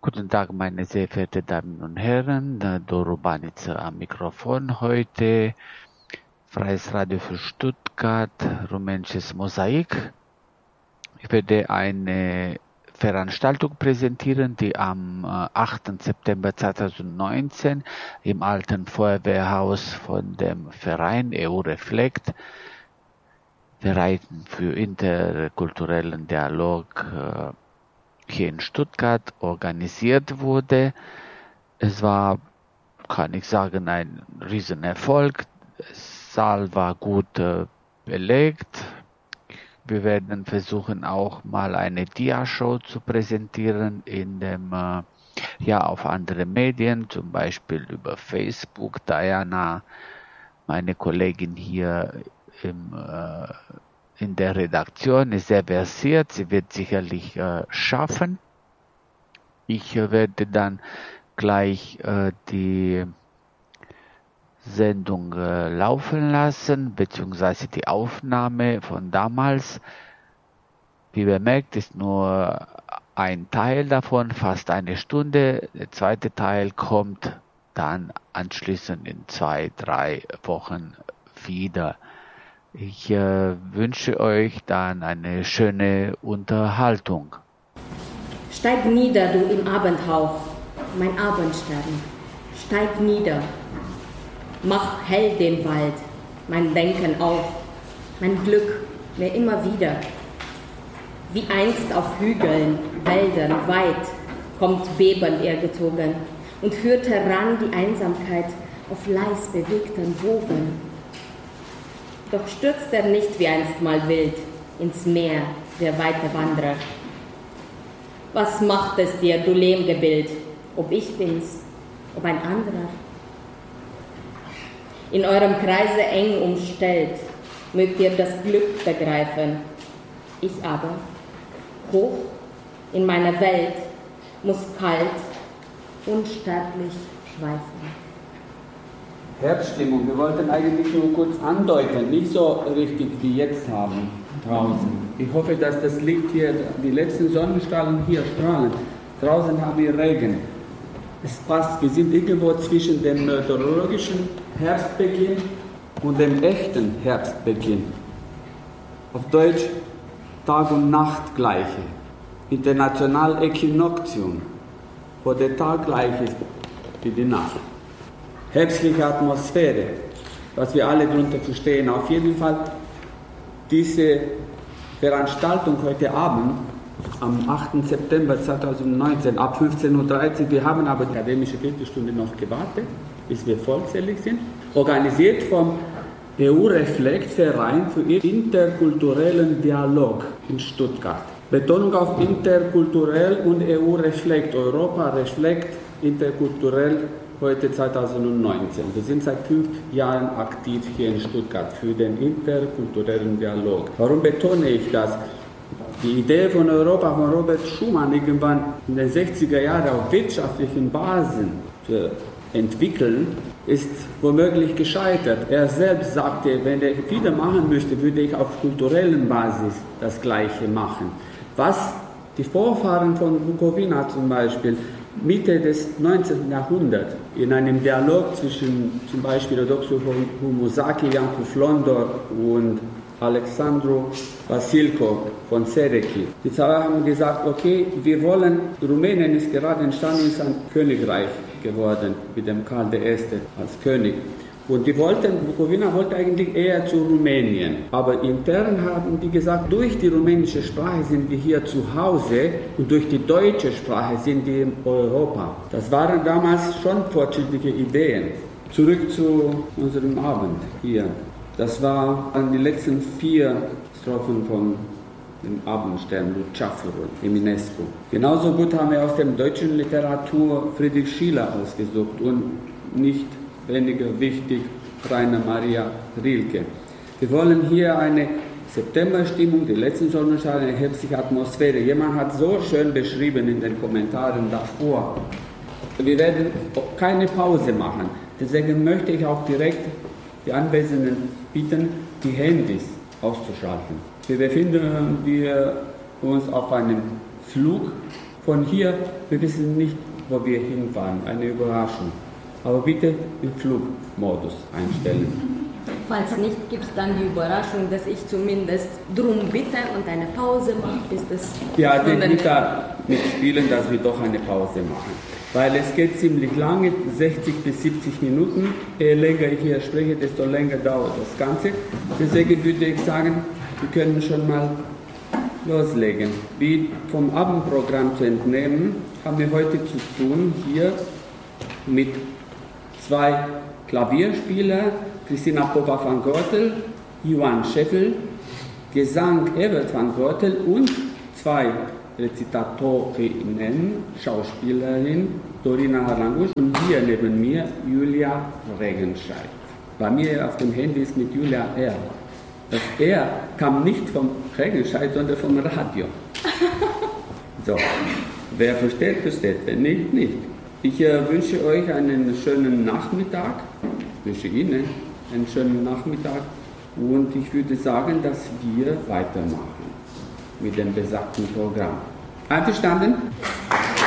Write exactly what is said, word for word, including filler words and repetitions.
Guten Tag, meine sehr verehrten Damen und Herren. Doro Banitzer am Mikrofon heute. Freies Radio für Stuttgart, Rumänisches Mosaik. Ich werde eine Veranstaltung präsentieren, die am achten September zweitausendneunzehn im alten Feuerwehrhaus von dem Verein E U Reflekt, Verein für interkulturellen Dialog, hier in Stuttgart organisiert wurde. Es war, kann ich sagen, ein Riesenerfolg. Der Saal war gut äh, belegt. Wir werden versuchen, auch mal eine Dia-Show zu präsentieren in dem, äh, ja, auf andere Medien, zum Beispiel über Facebook. Diana, meine Kollegin hier im äh, in der Redaktion, ist sehr versiert, sie wird sicherlich äh, schaffen. Ich äh, werde dann gleich äh, die Sendung äh, laufen lassen, beziehungsweise die Aufnahme von damals. Wie bemerkt, ist nur ein Teil davon, fast eine Stunde. Der zweite Teil kommt dann anschließend in zwei, drei Wochen wieder. Ich äh, wünsche euch dann eine schöne Unterhaltung. Steig nieder, du im Abendhauch, mein Abendstern. Steig nieder. Mach hell den Wald, mein Denken auf, mein Glück mir immer wieder. Wie einst auf Hügeln, Wäldern weit, kommt bebend er gezogen und führt heran die Einsamkeit auf leis bewegten Wogen. Doch stürzt er nicht wie einst mal wild ins Meer, der weite Wanderer. Was macht es dir, du Lehmgebild, ob ich bin's, ob ein anderer? In eurem Kreise eng umstellt, mögt ihr das Glück begreifen. Ich aber, hoch in meiner Welt, muss kalt, unsterblich schweifen. Herbststimmung, wir wollten eigentlich nur kurz andeuten, nicht so richtig wie jetzt haben draußen. Ich hoffe, dass das Licht hier, die letzten Sonnenstrahlen hier strahlen. Draußen haben wir Regen. Es passt, wir sind irgendwo zwischen dem meteorologischen Herbstbeginn und dem echten Herbstbeginn. Auf Deutsch Tag und Nacht gleiche. International Äquinoktium, wo der Tag gleich ist wie die Nacht. Herbstliche Atmosphäre, was wir alle darunter verstehen. Auf jeden Fall diese Veranstaltung heute Abend, am achten September zweitausendneunzehn, ab fünfzehn Uhr dreißig, wir haben aber die akademische Viertelstunde noch gewartet, bis wir vollzählig sind, organisiert vom E U Reflekt Verein für interkulturellen Dialog in Stuttgart. Betonung auf interkulturell und E U Reflekt, Europa Reflekt, interkulturell, heute zweitausendneunzehn. Wir sind seit fünf Jahren aktiv hier in Stuttgart für den interkulturellen Dialog. Warum betone ich das? Die Idee von Europa von Robert Schuman irgendwann in den sechziger Jahren auf wirtschaftlichen Basen zu entwickeln, ist womöglich gescheitert. Er selbst sagte, wenn er wieder machen müsste, würde ich auf kulturellen Basis das Gleiche machen. Was die Vorfahren von Bukowina zum Beispiel Mitte des neunzehnten Jahrhunderts in einem Dialog zwischen zum Beispiel Eudoxiu Homouzaki, Janko Flondor und Alexandru Vasilko von Sereki. Die zwei haben gesagt, okay, wir wollen, Rumänien ist gerade entstanden, ist ein Königreich geworden, mit dem Karl der Erste als König. Und die wollten, Bukowina wollte eigentlich eher zu Rumänien. Aber intern haben die gesagt, durch die rumänische Sprache sind wir hier zu Hause und durch die deutsche Sprache sind wir in Europa. Das waren damals schon fortschrittliche Ideen. Zurück zu unserem Abend hier. Das waren die letzten vier Strophen von dem Abendstern Luceafărul, Eminescu. Genauso gut haben wir aus der deutschen Literatur Friedrich Schiller ausgesucht und nicht weniger wichtig, Rainer Maria Rilke. Wir wollen hier eine Septemberstimmung, die letzten Sonnenstrahlen, eine herbstliche Atmosphäre. Jemand hat so schön beschrieben in den Kommentaren davor. Wir werden keine Pause machen. Deswegen möchte ich auch direkt die Anwesenden bitten, die Handys auszuschalten. Wir befinden wir uns auf einem Flug von hier, wir wissen nicht, wo wir hinfahren, eine Überraschung. Aber bitte den Flugmodus einstellen. Falls nicht, gibt es dann die Überraschung, dass ich zumindest drum bitte und eine Pause mache, bis das... Ja, nicht da mitspielen, dass wir doch eine Pause machen. Weil es geht ziemlich lange, sechzig bis siebzig Minuten. Je länger ich hier spreche, desto länger dauert das Ganze. Deswegen würde ich sagen, wir können schon mal loslegen. Wie vom Abendprogramm zu entnehmen, haben wir heute zu tun hier mit zwei Klavierspielern, Christina Poppa van Gortel, Johan Scheffel, Gesang Evert van Gortel und zwei Rezitatorinnen, Schauspielerin Dorina Harangusch und hier neben mir Julia Regenscheid. Bei mir auf dem Handy ist mit Julia R. Das R kam nicht vom Regenscheid, sondern vom Radio. So, wer versteht, versteht, wer nicht, nicht. Ich äh, wünsche euch einen schönen Nachmittag, ich wünsche Ihnen einen schönen Nachmittag und ich würde sagen, dass wir weitermachen mit dem besagten Programm. Einverstanden?